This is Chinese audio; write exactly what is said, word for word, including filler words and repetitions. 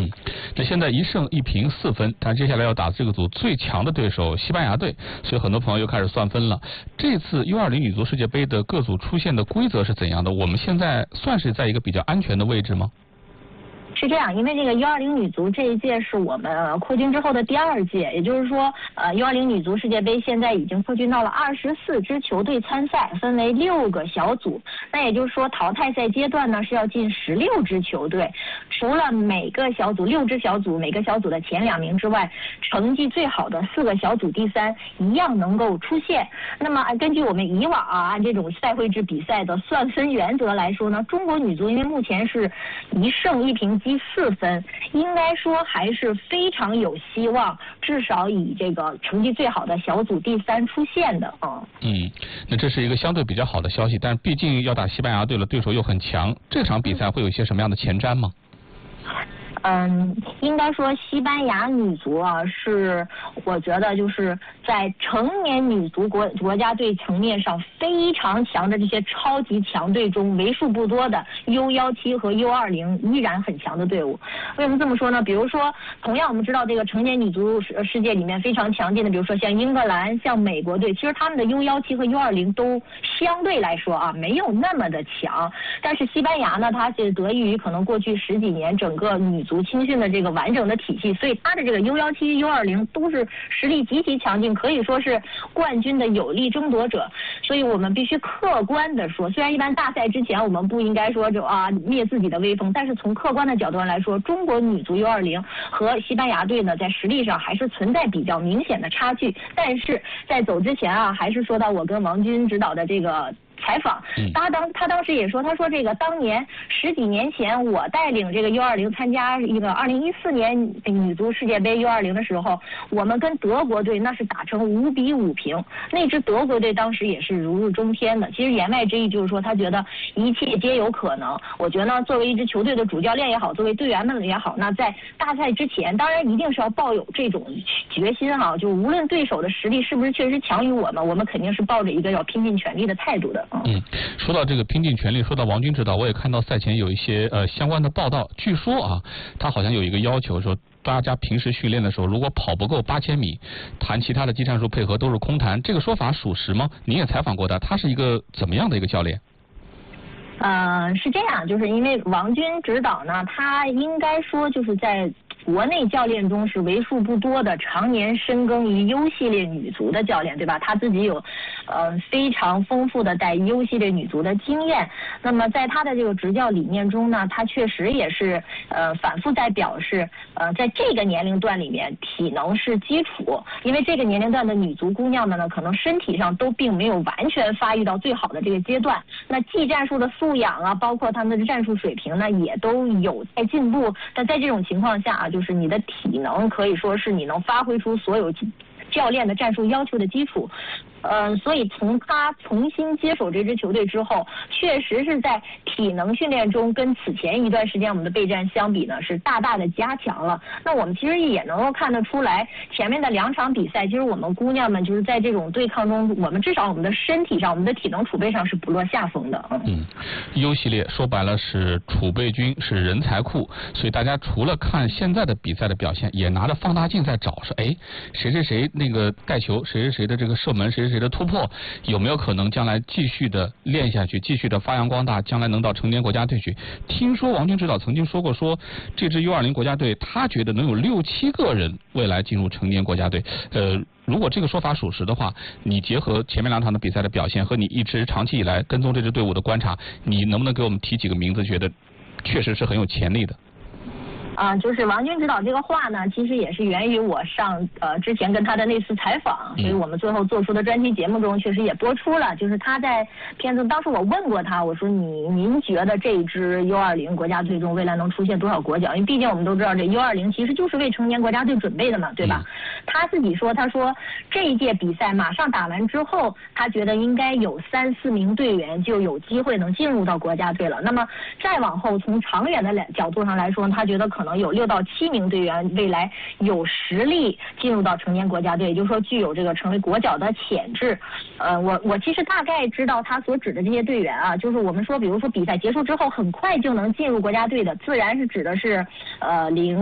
嗯，那现在一胜一平四分，但接下来要打这个组最强的对手西班牙队，所以很多朋友又开始算分了。这次 U 二零 女足世界杯的各组出现的规则是怎样的？我们现在算是在一个比较安全的位置吗？ 是这样，因为这个 U 二零 女足这一届是我们扩军之后的第二届，也就是说，呃 U 二零 女足世界杯现在已经扩军到了二十四支球队参赛，分为六个小组。那也就是说，淘汰赛阶段呢是要进十六支球队，除了每个小组六支小组每个小组的前两名之外，成绩最好的四个小组第三一样能够出现。那么根据我们以往啊按这种赛会制比赛的算分原则来说呢，中国女足因为目前是一胜一平积四分，应该说还是非常有希望，至少以这个成绩最好的小组第三出现的啊。 嗯，那这是一个相对比较好的消息，但毕竟要打西班牙队了，对手又很强，这场比赛会有一些什么样的前瞻吗？ 嗯，应该说西班牙女足啊，是我觉得就是在成年女足国国家队层面上非常强的这些超级强队中，为数不多的 U 十七 和 U 二零 依然很强的队伍。为什么这么说呢？比如说，同样我们知道这个成年女足世界里面非常强劲的，比如说像英格兰、像美国队，其实他们的 U 十七 和 U 二零 都相对来说啊没有那么的强。但是西班牙呢，它是得益于可能过去十几年整个女足青训的这个完整的体系，所以它的这个 U 十七、U 二零 都是实力极其强劲，可以说是冠军的有力争夺者。所以我们必须客观的说，虽然一般大赛之前我们不应该说就啊灭自己的威风，但是从客观的角度上来说，中国女足 U 二零 和西班牙队呢在实力上还是存在比较明显的差距。但是在走之前啊，还是说到我跟王军指导的这个采访，他当他当时也说，他说这个当年十几年前我带领这个 U 二零 参加一个二零一四年女足世界杯 U 二零 的时候，我们跟德国队那是打成五比五平，那支德国队当时也是如日中天的。其实言外之意就是说，他觉得一切皆有可能。我觉得呢，作为一支球队的主教练也好，作为队员们也好，那在大赛之前，当然一定是要抱有这种决心哈，就无论对手的实力是不是确实强于我们，我们肯定是抱着一个要拼尽全力的态度的。 嗯，说到这个拼尽全力，说到王军指导，我也看到赛前有一些呃相关的报道，据说啊，他好像有一个要求说，大家平时训练的时候，如果跑不够八千米，谈其他的技战术配合都是空谈，这个说法属实吗？您也采访过他，他是一个怎么样的一个教练？ 呃，是这样，就是因为王军指导呢，他应该说就是在国内教练中是为数不多的常年深耕于 U 系列女足的教练，对吧？他自己有呃非常丰富的带 U 系列女足的经验。那么在他的这个执教理念中呢，他确实也是呃反复在表示，呃在这个年龄段里面，体能是基础，因为这个年龄段的女足姑娘们呢，可能身体上都并没有完全发育到最好的这个阶段。那技战术的素养啊，包括他们的战术水平呢，也都有在进步。但在这种情况下啊，就是你的体能可以说是你能发挥出所有教练的战术要求的基础。呃，所以从他重新接手这支球队之后，确实是在体能训练中跟此前一段时间我们的备战相比呢，是大大的加强了。那我们其实也能够看得出来，前面的两场比赛，其实我们姑娘们就是在这种对抗中，我们至少我们的身体上、我们的体能储备上是不落下风的。 嗯 ，U 系列说白了是储备军，是人才库，所以大家除了看现在的比赛的表现，也拿着放大镜在找，说哎，谁谁谁那个带球，谁谁谁的这个射门，谁谁谁的突破，有没有可能将来继续的练下去，继续的发扬光大，将来能到成年国家队去？听说王军指导曾经说过，说这支 U 二零 国家队，他觉得能有六七个人未来进入成年国家队。呃，如果这个说法属实的话，你结合前面两场的比赛的表现和你一直长期以来跟踪这支队伍的观察，你能不能给我们提几个名字，觉得确实是很有潜力的？ 啊，就是王军指导这个话呢，其实也是源于我上呃之前跟他的那次采访，所以我们最后做出的专题节目中确实也播出了。就是他在片子，当时我问过他，我说你您觉得这一支 U 二零 国家队中未来能出现多少国脚？因为毕竟我们都知道这 U 二零 其实就是为成年国家队准备的嘛，对吧？嗯、他自己说，他说这一届比赛马上打完之后，他觉得应该有三四名队员就有机会能进入到国家队了。那么再往后，从长远的角度上来说，他觉得可能有六到七名队员未来有实力进入到成年国家队，也就是说具有这个成为国脚的潜质。呃，我我其实大概知道他所指的这些队员啊，就是我们说，比如说比赛结束之后很快就能进入国家队的，自然是指的是呃零。